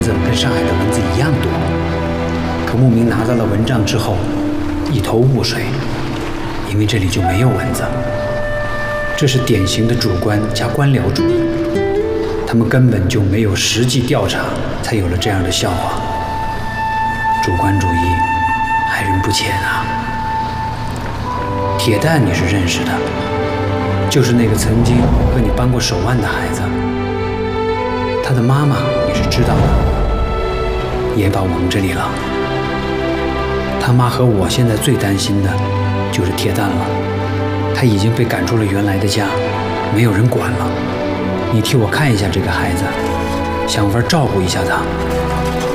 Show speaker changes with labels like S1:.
S1: 跟上海的蚊子一样多。可牧民拿到了蚊帐之后，一头雾水，因为这里就没有蚊子。这是典型的主观加官僚主义，他们根本就没有实际调查，才有了这样的笑话。主观主义，害人不浅啊！铁蛋你是认识的，就是那个曾经和你扳过手腕的孩子，他的妈妈你是知道的，也到我们这里了。他妈和我现在最担心的就是铁蛋了，他已经被赶出了原来的家，没有人管了。你替我看一下这个孩子，想法照顾一下他。